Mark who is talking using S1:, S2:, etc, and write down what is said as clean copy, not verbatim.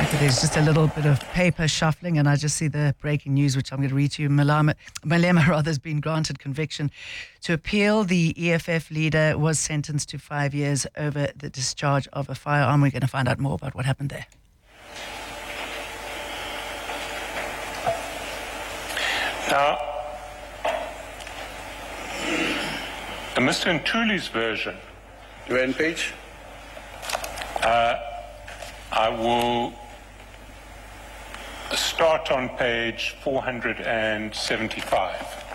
S1: Okay, there's just a little bit of paper shuffling, and I just see the breaking news, which I'm going to read to you. Malema has been granted conviction to appeal. The EFF leader was sentenced to 5 years over the discharge of a firearm. We're going to find out more about what happened there.
S2: Now, Mr. Ntuli's version.
S3: When page?
S2: I will start on page 475.